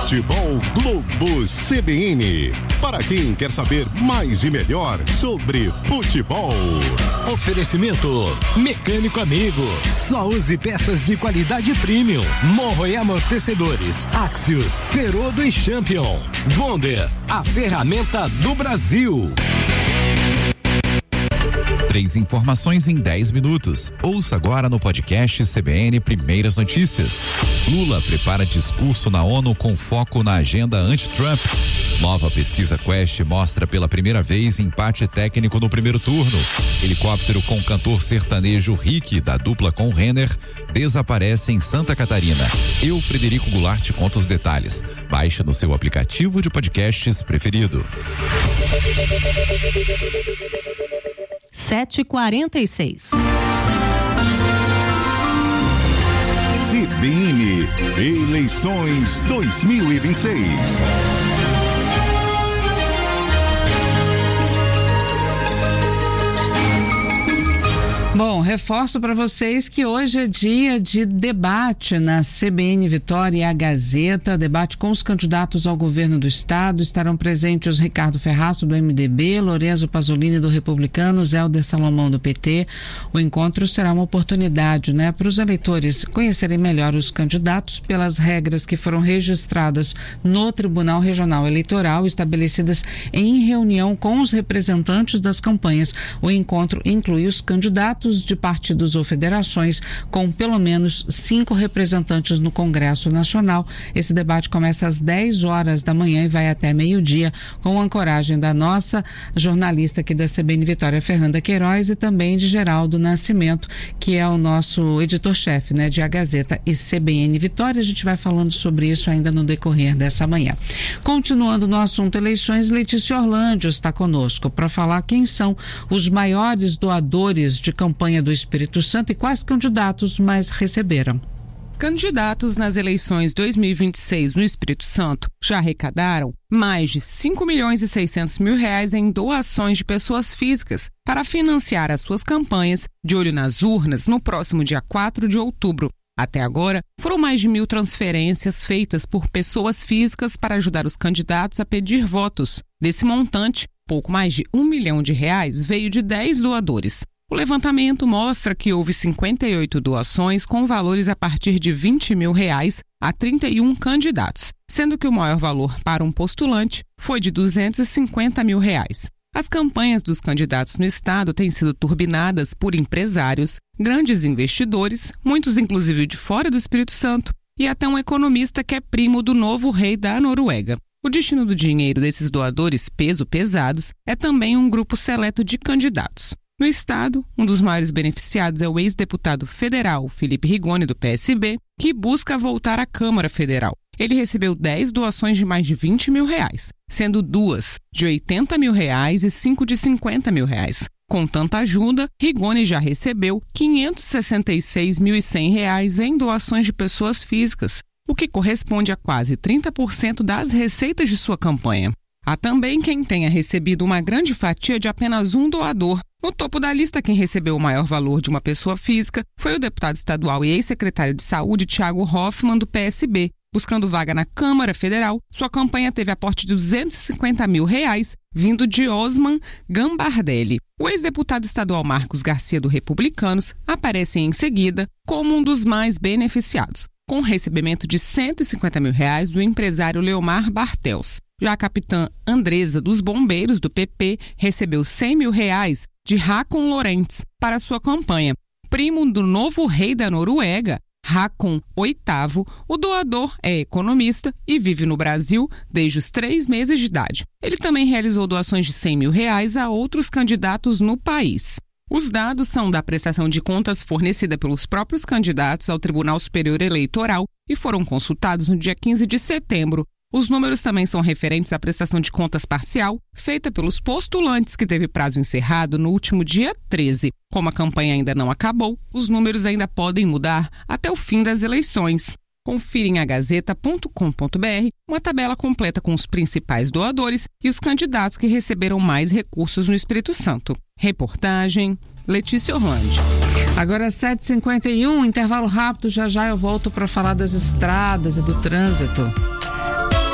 Futebol Globo CBN. Para quem quer saber mais e melhor sobre futebol. Oferecimento Mecânico Amigo. Só use peças de qualidade premium. Morro e amortecedores. Axios, Ferodo e Champion. Wonder, a ferramenta do Brasil. 3 informações em 10 minutos. Ouça agora no podcast CBN Primeiras Notícias. Lula prepara discurso na ONU com foco na agenda anti-Trump. Nova pesquisa Quest mostra pela primeira vez empate técnico no primeiro turno. Helicóptero com cantor sertanejo Rick, da dupla com Renner, desaparece em Santa Catarina. Eu, Frederico Goulart, conto os detalhes. Baixe no seu aplicativo de podcasts preferido. 7h46. CBN Eleições 2026. Bom, reforço para vocês que hoje é dia de debate na CBN Vitória e a Gazeta, debate com os candidatos ao governo do estado. Estarão presentes Ricardo Ferraço do MDB, Lorenzo Pasolini do Republicanos, Helder Salomão do PT. O encontro será uma oportunidade, para os eleitores conhecerem melhor os candidatos pelas regras que foram registradas no Tribunal Regional Eleitoral, estabelecidas em reunião com os representantes das campanhas. O encontro inclui os candidatos de partidos ou federações com pelo menos 5 representantes no Congresso Nacional. Esse debate começa às 10 horas da manhã e vai até meio-dia, com a ancoragem da nossa jornalista aqui da CBN Vitória, Fernanda Queiroz, e também de Geraldo Nascimento, que é o nosso editor-chefe, de A Gazeta e CBN Vitória. A gente vai falando sobre isso ainda no decorrer dessa manhã. Continuando no assunto eleições, Letícia Orlando está conosco para falar quem são os maiores doadores de campanha do Espírito Santo e quais candidatos mais receberam. Candidatos nas eleições 2026 no Espírito Santo já arrecadaram mais de 5.600.000 reais em doações de pessoas físicas para financiar as suas campanhas de olho nas urnas no próximo dia 4 de outubro. Até agora, foram mais de 1.000 transferências feitas por pessoas físicas para ajudar os candidatos a pedir votos. Desse montante, pouco mais de R$1 milhão veio de 10 doadores. O levantamento mostra que houve 58 doações com valores a partir de R$20 mil a 31 candidatos, sendo que o maior valor para um postulante foi de R$250 mil. As campanhas dos candidatos no estado têm sido turbinadas por empresários, grandes investidores, muitos inclusive de fora do Espírito Santo, e até um economista que é primo do novo rei da Noruega. O destino do dinheiro desses doadores pesados é também um grupo seleto de candidatos. No estado, um dos maiores beneficiados é o ex-deputado federal Felipe Rigoni, do PSB, que busca voltar à Câmara Federal. Ele recebeu 10 doações de mais de R$20 mil, sendo 2 de R$80 mil e 5 de R$50 mil. Com tanta ajuda, Rigoni já recebeu R$566.100 em doações de pessoas físicas, o que corresponde a quase 30% das receitas de sua campanha. Há também quem tenha recebido uma grande fatia de apenas um doador. No topo da lista, quem recebeu o maior valor de uma pessoa física foi o deputado estadual e ex-secretário de Saúde, Thiago Hoffmann, do PSB. Buscando vaga na Câmara Federal, sua campanha teve aporte de R$250 mil, vindo de Osman Gambardelli. O ex-deputado estadual Marcos Garcia, do Republicanos, aparece em seguida como um dos mais beneficiados, com recebimento de R$150 mil do empresário Leomar Bartels. Já a capitã Andresa dos Bombeiros, do PP, recebeu R$100 mil de Håkon Lorentz para sua campanha. Primo do novo rei da Noruega, Håkon VIII, o doador é economista e vive no Brasil desde os 3 meses de idade. Ele também realizou doações de R$100 mil a outros candidatos no país. Os dados são da prestação de contas fornecida pelos próprios candidatos ao Tribunal Superior Eleitoral e foram consultados no dia 15 de setembro. Os números também são referentes à prestação de contas parcial feita pelos postulantes, que teve prazo encerrado no último dia 13. Como a campanha ainda não acabou, os números ainda podem mudar até o fim das eleições. Confira em agazeta.com.br uma tabela completa com os principais doadores e os candidatos que receberam mais recursos no Espírito Santo. Reportagem Letícia Orlando. Agora 7h51, intervalo rápido, já eu volto para falar das estradas e do trânsito.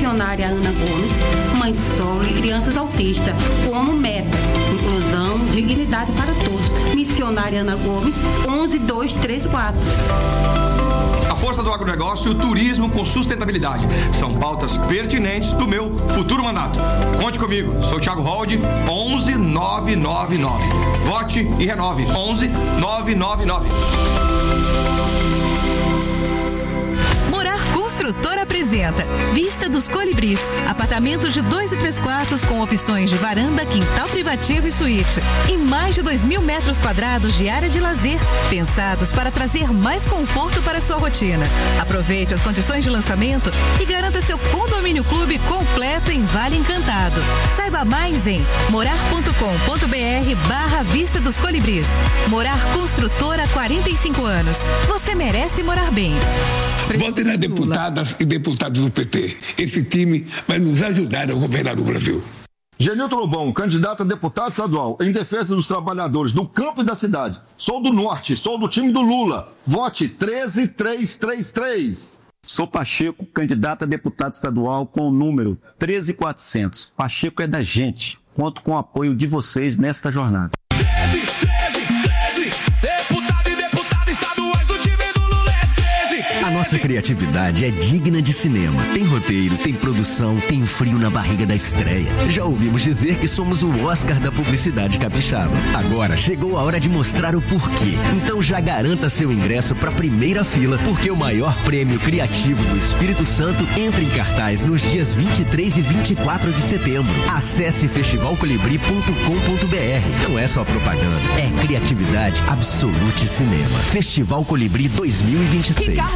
missionária Ana Gomes, mãe solo e crianças autistas, como metas, inclusão, dignidade para todos. Missionária Ana Gomes, 11234. A força do agronegócio e o turismo com sustentabilidade são pautas pertinentes do meu futuro mandato. Conte comigo, sou Thiago Holdi, 11999. Vote e renove, 11999. Morar Construtor apresenta Vista dos Colibris. Apartamentos de 2 e 3 quartos com opções de varanda, quintal privativo e suíte. E mais de 2.000 metros quadrados de área de lazer, pensados para trazer mais conforto para a sua rotina. Aproveite as condições de lançamento e garanta seu condomínio clube completo em Vale Encantado. Saiba mais em morar.com.br/Vista dos Colibris. Morar Construtor há 45 anos. Você merece morar bem. Vote nas deputadas e deputados do PT. Esse time vai nos ajudar a governar o Brasil. Genilton Lobão, candidato a deputado estadual em defesa dos trabalhadores do campo e da cidade. Sou do Norte, sou do time do Lula. Vote 13333. Sou Pacheco, candidato a deputado estadual com o número 13400. Pacheco é da gente. Conto com o apoio de vocês nesta jornada. A nossa criatividade é digna de cinema. Tem roteiro, tem produção, tem frio na barriga da estreia. Já ouvimos dizer que somos o Oscar da publicidade capixaba. Agora chegou a hora de mostrar o porquê. Então já garanta seu ingresso para a primeira fila, porque o maior prêmio criativo do Espírito Santo entra em cartaz nos dias 23 e 24 de setembro. Acesse festivalcolibri.com.br. Não é só propaganda, é criatividade absolute cinema. Festival Colibri 2026.